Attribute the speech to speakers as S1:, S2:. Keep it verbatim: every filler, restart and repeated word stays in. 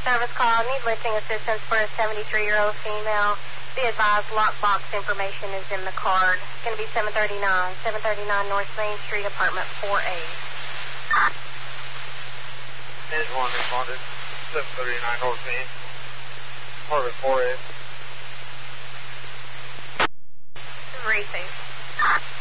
S1: service call. Need lifting assistance for a seventy-three-year-old female. Be advised, lockbox information is in the card. It's going to be seven thirty-nine, seven thirty-nine North Main Street, apartment four A.
S2: There's one responded, seven thirty-nine North Main, apartment four A.